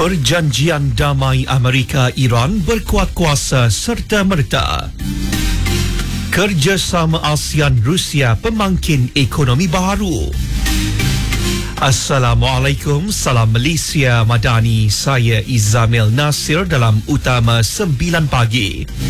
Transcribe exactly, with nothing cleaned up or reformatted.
Perjanjian damai Amerika-Iran berkuat kuasa serta-merta. Kerjasama ASEAN-Rusia pemangkin ekonomi baru. Assalamualaikum, salam Malaysia Madani. Saya Izamil Nasir dalam Utama sembilan pagi.